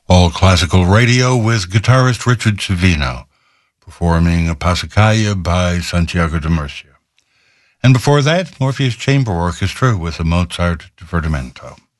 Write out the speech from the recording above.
All Classical Radio with guitarist Richard Savino, performing a Passacaglia by Santiago de Murcia. And before that, Morpheus Chamber Orchestra with a Mozart Divertimento.